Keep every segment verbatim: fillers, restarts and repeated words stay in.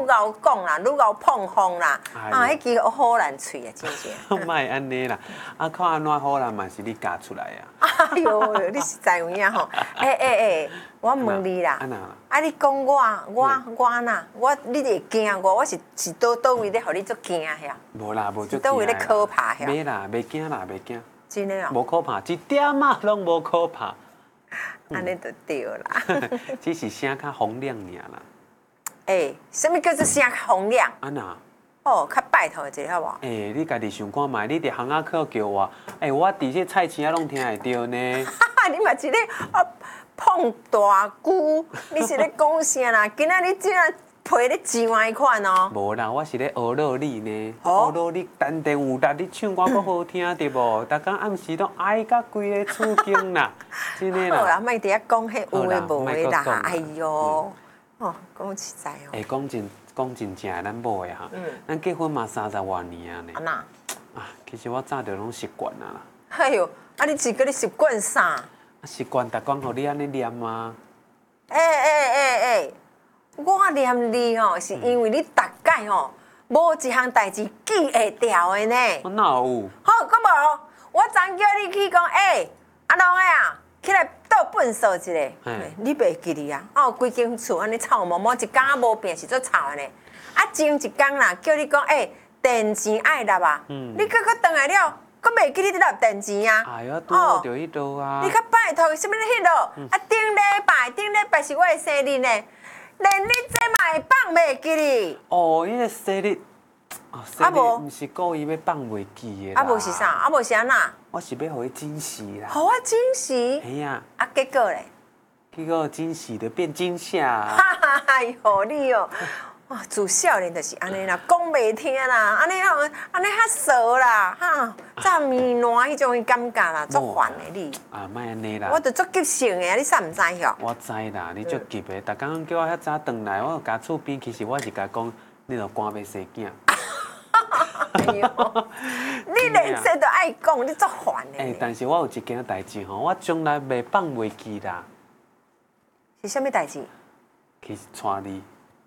敖讲啦，愈敖碰风啦，啊，迄支好难喙啊，真正。 莫安尼啦，啊，看安怎好啦，嘛是你教出来啊。 哎呦，你实在有影吼！哎哎哎，我问你啦，啊，你讲我我我呐，我你会惊我？我是是倒倒位咧，互你足惊遐？ 无啦，无足惊。 倒位咧可怕遐？ 袂啦，袂惊啦，袂惊。 真诶哦。 无可怕，一点啊拢无可怕。 安尼就对啦。 只是声较洪亮尔啦。 哎，什么叫做声洪亮？ 安那？ 哦，较拜托一下好无？ 哎，你家己想看觅，你伫巷仔口叫我，哎，我伫这菜市啊拢听会到呢。 哈哈，你嘛是咧啊碰大姑，你是咧讲啥啦？今仔日怎啊批咧真歹款哦？ 无啦，我是咧学乐你呢。学乐你单电有力，你唱歌阁好听对无？逐工暗时拢爱甲规个厝经啦，真诶啦。 好啦，莫伫遐讲迄有诶无诶啦，哎哟，哦，讲实在哦。 哎，讲真。讲真正的，咱某的哈，咱结婚嘛三十外年啊呢。 安那？ 啊，其实我早就拢习惯啊啦。 哎哟，啊你是个你习惯啥？ 习惯逐工互你安尼念啊。 哎哎哎哎，我念你吼，是因为你逐摆吼，无一项代志记会牢的呢。 我哪有？ 好，搁无，我昨叫你去讲，哎，阿龙的啊，起来倒粪扫一下。你袂记哩啊？啊，规间厝安尼臭毛毛，一工仔无变是做臭的呢。啊，前一工啦，叫你讲，哎，电钱爱纳啊，你搁搁倒来了，搁袂记你纳电钱啊？ 哎呀，拄好着迄度啊！ 你较拜托，什么迄落？啊，顶礼拜，顶礼拜是我的生日呢，连你这嘛会放袂记哩？ 哦，迄个生日，哦，生日毋是故意要放袂记的。 啊，无是啥？啊，无是安那？ 我是要互伊惊喜啦。 互我惊喜？ 哎呀！ 啊，结果咧？ 结果惊喜的变惊吓。 哈哈哈！哟，你哦。哇，自少年就是安尼啦，讲袂听啦，安尼哦，安尼较傻啦，哈，炸面烂迄种感觉啦，足烦的你。 啊，莫安尼啦。 我着足急性的，你啥毋知晓？ 我知啦，你足急的，逐工叫我遐早转来，我家厝边，其实我是甲讲，你着赶要生囝。 哎呦，你连这都爱讲，你足烦的。 哎，但是我有一件代志吼，我从来袂放袂记啦。 是啥物代志？ 其实带你。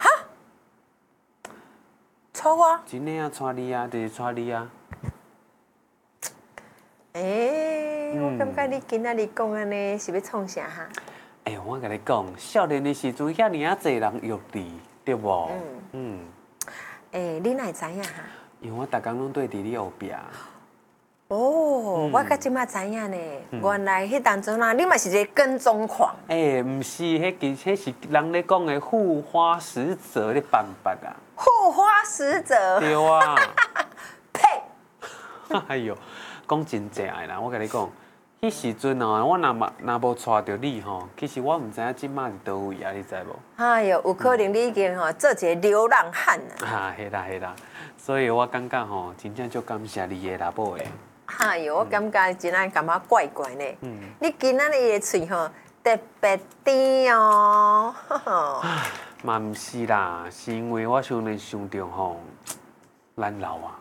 错我？ 真诶啊，带你啊，就是带你啊。 诶，我感觉你今仔日讲安尼是要创啥哈？ 哎，我甲你讲，少年的时阵遐尔啊侪人约你，对无？嗯嗯。 诶，你哪会知影哈？ 因为我逐工拢对伫你后壁。 哦，我甲即马知影呢，原来迄当中啊，你嘛是一个跟踪狂。 哎，毋是，迄其实是人咧讲的护花使者咧办法啊。 护花使者。 对啊。 呸！ 哎呦，讲真正的啦，我甲你讲，迄时阵哦，我若嘛若无带着你吼，其实我毋知影即马是倒位啊，你知无？ 哎呦，有可能你已经吼做一个流浪汉啊。 啊，迄啦迄啦，所以我感觉吼，真正足感谢你的啦，某的。 哎呦，我感觉真爱感觉怪怪呢。嗯。你今仔日的喙吼特别甜哦。 嘛毋是啦，是因为我想咧想着吼，咱老啊。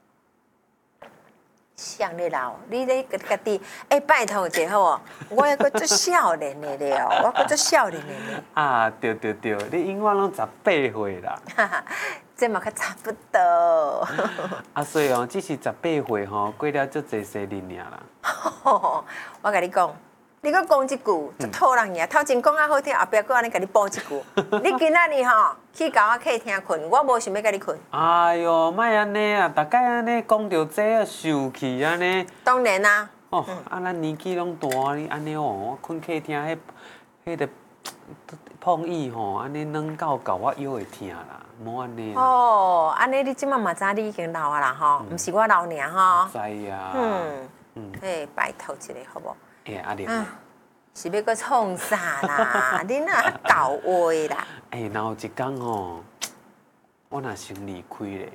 像你老，你咧家己哎，拜托一下好哦，我还阁做少年的了，我阁做少年的呢。 啊，对对对，你永远拢十八岁啦。 哈哈，这嘛较差不多。 啊，所以哦，只是十八岁吼，过了足侪生日尔啦。 我甲你讲。你搁讲一句，足讨人厌。头前讲啊好听，后壁搁安尼甲你补一句。你今仔日吼去甲我客厅困，我无想要甲你困。 哎哟，莫安尼啊！大概安尼讲着这受气安尼。 当然啦。 哦，啊，咱年纪拢大，你安尼哦，我困客厅迄、迄个碰椅吼，安尼软到搞我腰会疼啦，莫安尼。 哦，安尼你即马嘛知你已经老啊啦吼，毋是我老尔吼。 知呀。 嗯嗯。嘿，拜托一下好无？ 哎，阿玲， 是要搁创啥啦？你哪搞话啦？ 哎，然后一天吼，我若先离开咧。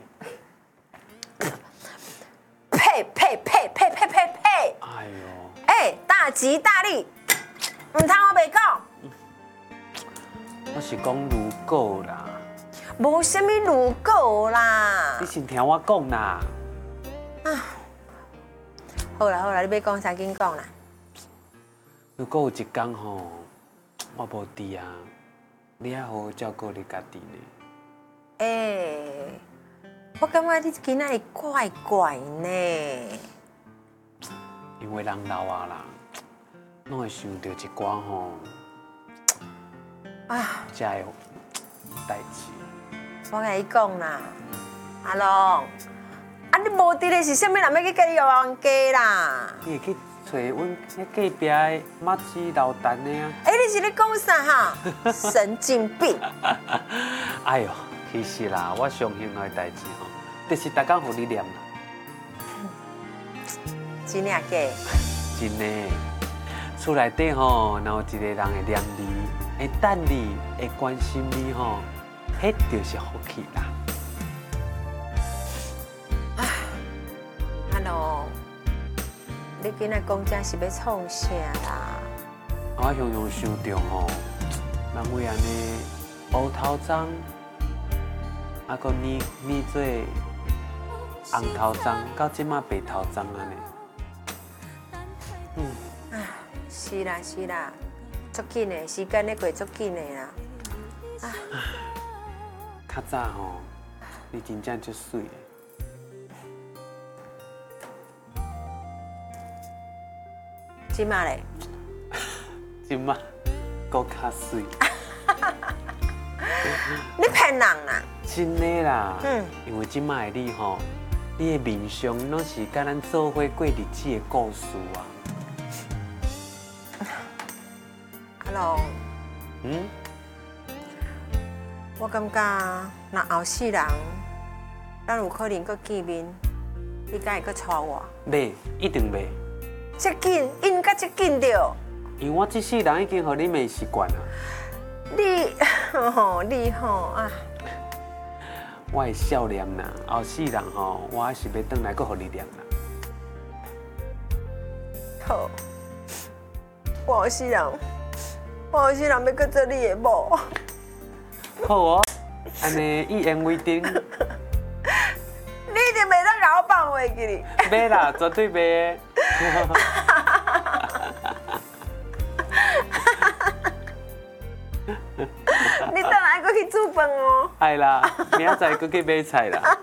呸呸呸呸呸呸呸！ 哎呦！ 哎，大吉大利，唔通我袂讲。 我是讲如果啦。 无啥物如果啦。 你先听我讲啦。 啊，好啦好啦，你要讲啥紧讲啦。 如果有一天吼，我无伫啊，你还好好照顾你家己呢。 诶、 我感觉你今仔日怪怪呢。 因为人老啊啦，拢会想到一寡吼啊， 遮的代志。 我甲你讲啦，阿龙，啊你无伫咧是啥物人要去甲你药王家啦？ 你会去找阮迄隔壁的马子老陈的啊？ 哎、欸，你是咧讲啥哈？神经病！ 哎呦，其实啦，我上兴趣的代志吼，就是逐工互你念啦。 真诶假？ 真诶，厝内底吼，若有一个人会念你，会等你，会关心你吼，迄就是福气啦。 阿龙，你今仔讲这是要创啥啦？ 我常常想到吼，人为安尼乌头鬃，啊个染染做红头鬃，到即马白头鬃安尼。嗯， 啊，是啦是啦，足紧的，时间咧过足紧的啦。啊， 较早吼，你真正足水的。 即马咧？ 即马搁较水。 你骗人啦！ 真的啦， 嗯， 因为即马的你吼，你的面上拢是甲咱做伙过日子的故事啊。 阿龙， 嗯， 我感觉若后世人，咱有可能搁见面，你敢会搁娶我？ 袂，一定袂。 这紧，应该这紧着。 因为我这世人已经互你骂习惯啊。 你吼，你吼啊！ 我的少年啦，后世人吼，我还是要转来搁互你念啦。 好，我后世人，我后世人要搁做你的某。 好哦，安尼一言为定。 你一定袂当甲我放回去哩。 袂啦，绝对袂。 你等下搁去煮饭哦。 系啦，明仔载搁去买菜啦。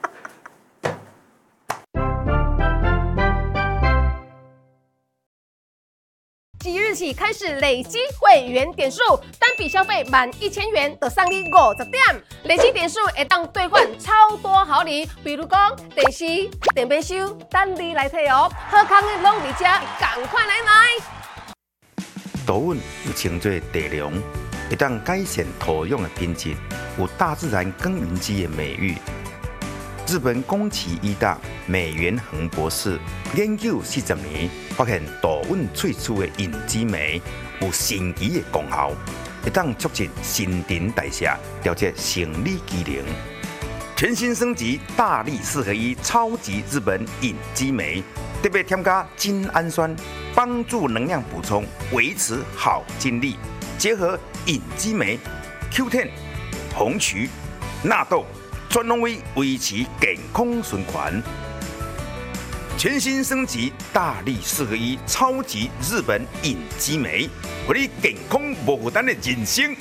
即日起开始累积会员点数，单笔消费满一千元就送你五十点，累积点数会当兑换超多好礼，比如讲电视、电杯收，等你来摕哦。好康的拢伫遮，赶快来买！ 稻阮又称作地龙，会当改善土壤的品质，有大自然耕耘机的美誉。日本宫崎医大美元恒博士研究四十年，发现稻阮萃取的引子酶有神奇的功效，会当促进新陈代谢，调节生理机能。全新升级大力四合一超级日本引子酶，特别添加精氨酸，帮助能量补充，维持好精力。结合引子酶、Q 十、红曲、纳豆。专拢为维持健康循环，全新升级大力四合一超级日本引子酶，互你健康无负担的人生。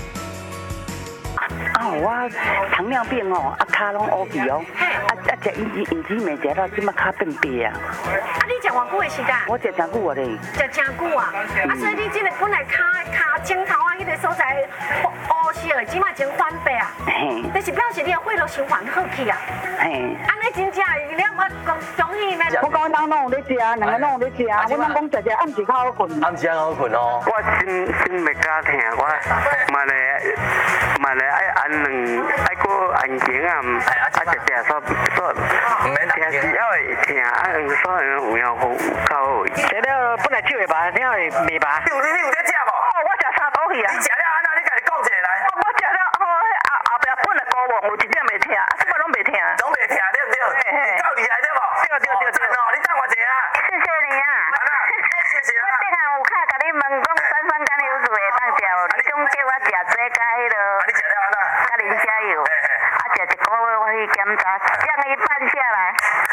啊，我糖尿病哦，啊骹拢乌皮哦，啊啊食引引子酶食到即马骹变白啊。 啊，你食偌久的时间？ 我食真久啊咧。 食真久啊！啊，所以你即个本来骹骹镜头啊，迄个所在乌色的，即马真翻白啊。 嘿。 就是表示你的血液循环好去啊。 嘿。 安尼真正，你我讲中医呢？ 我讲咱拢有咧食，两个拢有咧食，我咱讲食食暗时较好困。 暗时较好困哦。我心心袂加疼，我嘛咧嘛咧爱按两爱过按颈啊，啊食食煞煞，唔免听是还会疼，啊煞有影好较好。食了本来手会麻，了会袂麻。你有你有在食无？哦，我食三刀去啊。你食了安怎？你家己讲一下来。我食了好，后后壁本来高无，有一点袂疼，啊，即摆拢袂疼。拢袂疼对不对？够厉害对无？对对对对哦，你等我一下啊。谢谢你啊。谢谢啊。我顶下有卡甲你问讲酸酸甘油水会当食无？你总叫我食这甲迄落。啊，你食了安怎？甲磷虾油。啊，食一个月我去检查，降一半下来。